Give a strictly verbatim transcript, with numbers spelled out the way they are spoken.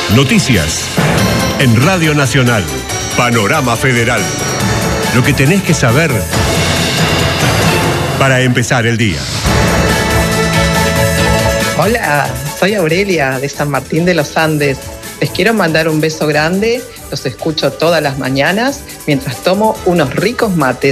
Noticias en Radio Nacional. Panorama Federal. Lo que tenés que saber para empezar el día. Hola, soy Aurelia de San Martín de los Andes. Les quiero mandar un beso grande. Los escucho todas las mañanas mientras tomo unos ricos mates.